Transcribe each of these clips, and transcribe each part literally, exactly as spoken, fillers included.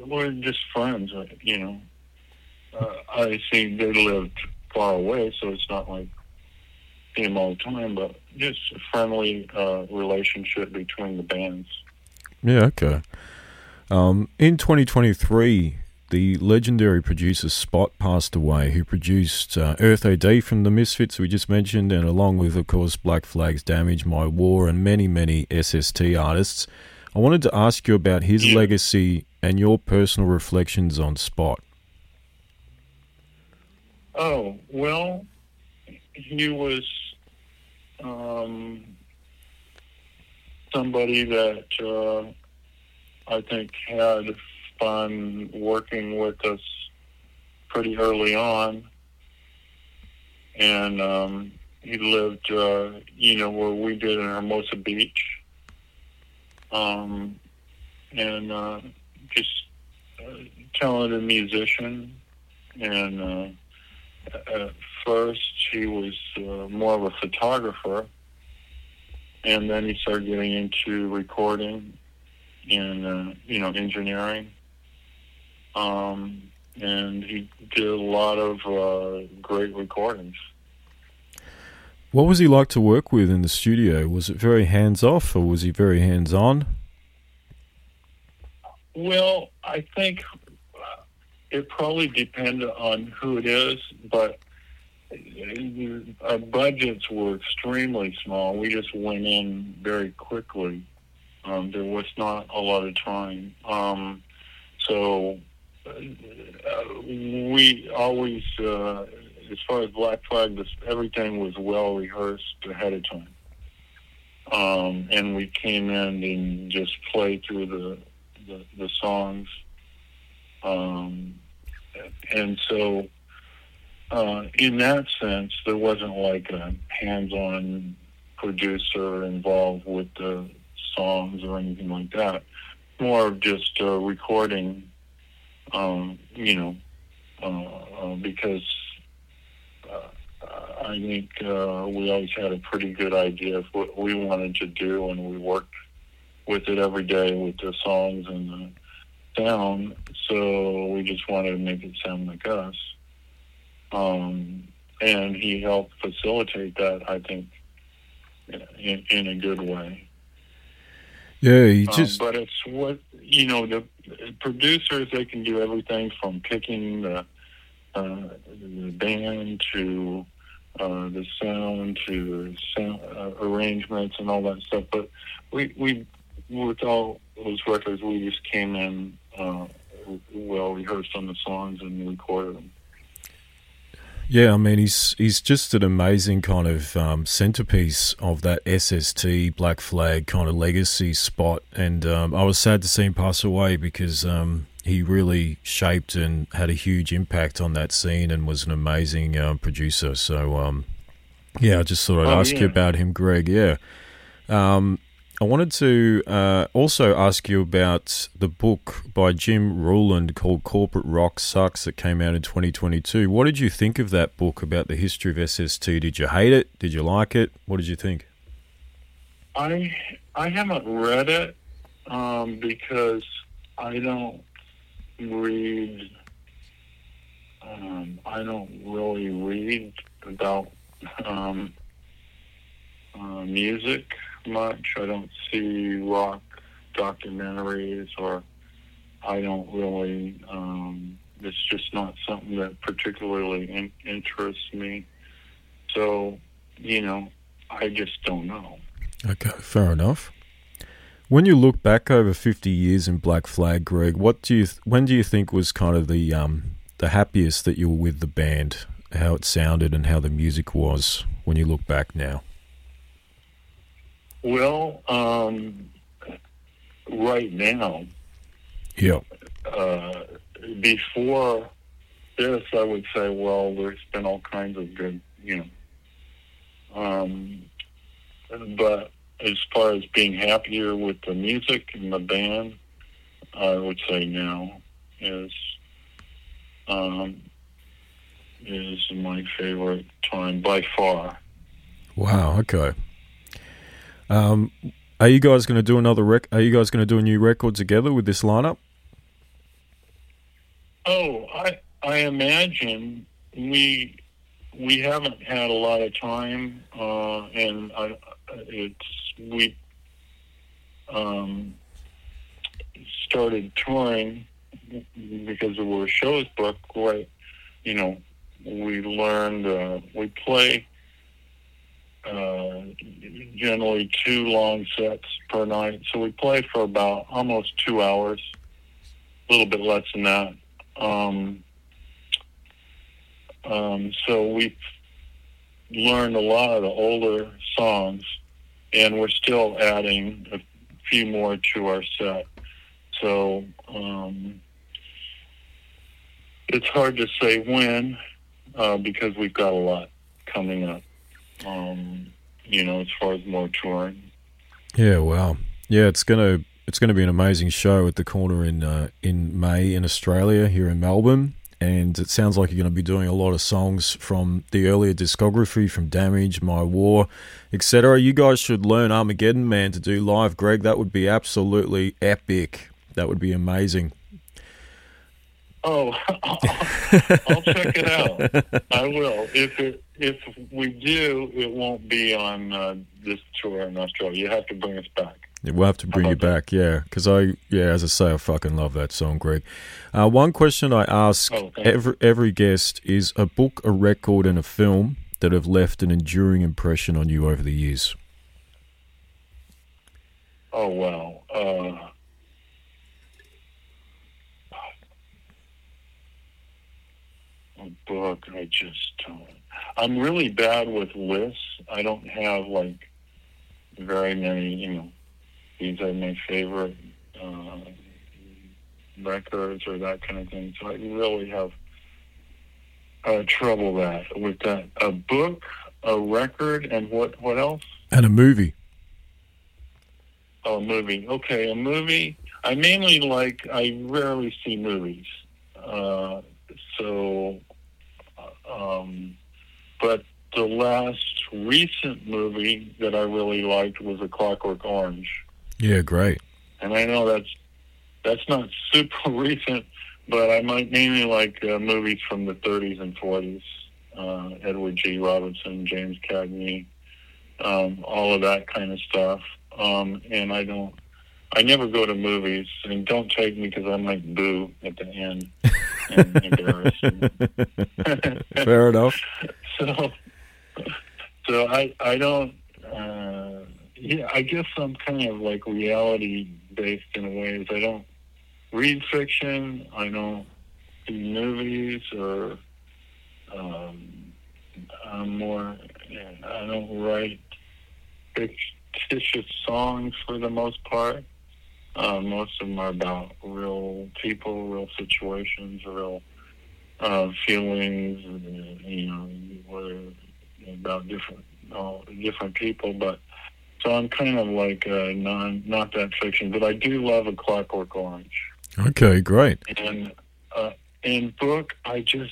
we're just friends, uh, you know. Uh, I see they lived far away, so it's not like see them all the time, but just a friendly uh, relationship between the bands. Yeah, okay. Um, in twenty twenty-three, the legendary producer Spot passed away, who produced uh, Earth O D from the Misfits we just mentioned, and along with, of course, Black Flag's Damage, My War, and many, many S S T artists. I wanted to ask you about his Yeah. legacy and your personal reflections on Spot. Oh, well, he was um, somebody that uh, I think had fun working with us pretty early on. And um, he lived, uh, you know, where we did in Hermosa Beach. Um, and uh, just a talented musician. And uh, at first he was uh, more of a photographer. And then he started getting into recording and, uh, you know, engineering. Um, and he did a lot of uh, great recordings. What was he like to work with in the studio? Was it very hands-off or was he very hands-on? Well, I think it probably depended on who it is, but our budgets were extremely small. We just went in very quickly. Um, there was not a lot of time. Um, so uh, we always, uh, as far as Black Flag, this, everything was well rehearsed ahead of time. Um, and we came in and just played through the, the, the songs. Um, and so uh, in that sense, there wasn't like a hands-on producer involved with the songs or anything like that. More of just uh, recording, um, you know, uh, uh, because uh, I think uh, we always had a pretty good idea of what we wanted to do, and we worked with it every day with the songs and the sound, so we just wanted to make it sound like us. Um, and he helped facilitate that, I think, in, in a good way. Yeah, he just... Um, but it's what, you know, the producers, they can do everything from picking the, uh, the band to uh, the sound to sound, uh, arrangements and all that stuff. But we, we, with all those records, we just came in uh, well rehearsed on the songs and recorded them. Yeah, I mean, he's he's just an amazing kind of um, centerpiece of that S S T Black Flag kind of legacy Spot, and um, I was sad to see him pass away because um, he really shaped and had a huge impact on that scene and was an amazing um, producer. So, um, yeah, I just thought I'd oh, ask yeah. you about him, Greg. Yeah. Um, I wanted to uh, also ask you about the book by Jim Ruland called Corporate Rock Sucks that came out in twenty twenty-two. What did you think of that book about the history of S S T? Did you hate it? Did you like it? What did you think? I I haven't read it um, because I don't read. Um, I don't really read about um, uh, music much. I don't see rock documentaries, or I don't really. Um, it's just not something that particularly in, interests me. So, you know, I just don't know. Okay, fair enough. When you look back over fifty years in Black Flag, Greg, what do you th- when do you think was kind of the um, the happiest that you were with the band, how it sounded and how the music was when you look back now? Well, um, right now, yeah. Uh, before this, I would say, well, there's been all kinds of good, you know. Um, but as far as being happier with the music and the band, I would say now is um, is my favorite time by far. Wow. Okay. Um, are you guys going to do another rec? Are you guys going to do a new record together with this lineup? Oh, I I imagine we we haven't had a lot of time, uh, and I, it's we um, started touring because there were shows booked. Right, you know, we learned uh, we play uh, generally two long sets per night, so we play for about almost two hours, a little bit less than that. Um, um, so we've learned a lot of the older songs, and we're still adding a few more to our set. So um, it's hard to say when, uh, because we've got a lot coming up, um, you know, as far as more touring. Yeah, wow. Yeah, it's gonna it's gonna be an amazing show at the Corner in uh, in May in Australia, here in Melbourne. And it sounds like you're going to be doing a lot of songs from the earlier discography, from Damage, My War, et cetera. You guys should learn Armageddon Man to do live, Greg. That would be absolutely epic. That would be amazing. Oh, I'll check it out. I will. If it, if we do, it won't be on uh, this tour in Australia. You have to bring us back. Yeah, we'll have to bring you back, that? yeah. Because I, yeah, as I say, I fucking love that song, Greg. Uh, one question I ask oh, every every guest is a book, a record, and a film that have left an enduring impression on you over the years. Oh, wow. Uh, a book, I just don't. I'm really bad with lists. I don't have, like, very many, you know, these are my favorite uh, records or that kind of thing. So I really have uh, trouble that with that. A book, a record, and what, what else? And a movie. Oh, a movie. Okay, a movie. I mainly like, I rarely see movies. Uh, so, um, but the last recent movie that I really liked was A Clockwork Orange. Yeah, great. And I know that's that's not super recent, but I might mainly like uh, movies from the thirties and forties. Uh, Edward G. Robinson, James Cagney, um, all of that kind of stuff. Um, and I don't, I never go to movies, and don't take me because I might boo at the end and embarrass. Fair enough. So, so I I don't. Uh, Yeah, I guess I'm kind of like reality-based in a way. Is I don't read fiction, I don't do movies, or um, I'm more, I don't write fictitious songs for the most part. Uh, most of them are about real people, real situations, real uh, feelings, you know, whether about different, uh, different people, but so I'm kind of like uh, non, not that fiction, but I do love A Clockwork Orange. Okay, great. And uh, in book, I just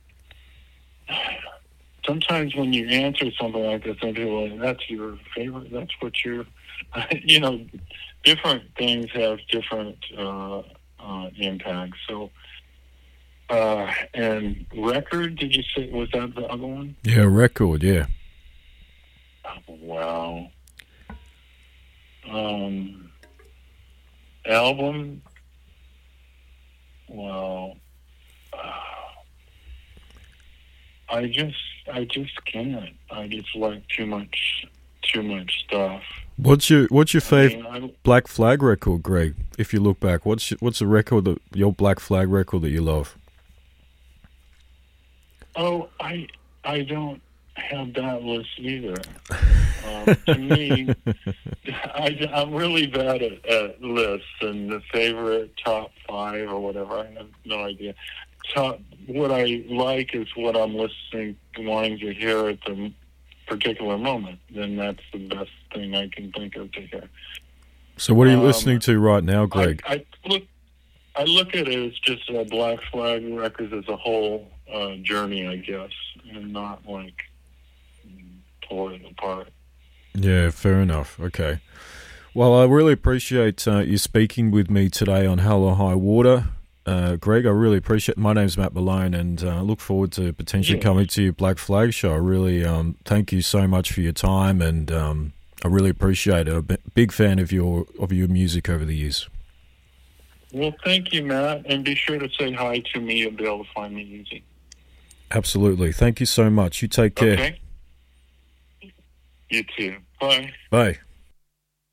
sometimes when you answer something like this, and people are like, that's your favorite. That's what you're. You know, different things have different uh, uh, impacts. So, uh, and record. Did you say was that the other one? Yeah, record. Yeah. Oh, wow. Um, album, well, uh, I just, I just can't. I just like too much, too much stuff. What's your What's your favorite I mean, Black Flag record, Greg? If you look back, what's your, what's the record that your Black Flag record that you love? Oh, I, I don't have that list either. Um, to me, I, I'm really bad at, at lists and the favorite top five or whatever. I have no idea. Top, what I like is what I'm listening, wanting to hear at the particular moment. Then that's the best thing I can think of to hear. So, what are you um, listening to right now, Greg? I, I look, I look at it as just a Black Flag Records as a whole uh, journey, I guess, and not like pull it apart. Yeah, fair enough. Okay. Well, I really appreciate uh, you speaking with me today on Hell or High Water. uh, Greg. I really appreciate. My name's Matt Malone, and uh, look forward to potentially Yes. coming to your Black Flag show. I really um, thank you so much for your time, and um, I really appreciate it. I'm a big fan of your of your music over the years. Well, thank you, Matt, and be sure to say hi to me. You'll be able to find me easy. Absolutely. Thank you so much. You take care. Okay. You too. Bye. Bye.